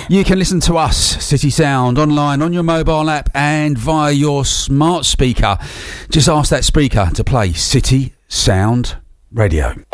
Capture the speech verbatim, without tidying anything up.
You can listen to us, City Sound, online, on your mobile app and via your smart speaker. Just ask that speaker to play City Sound Radio.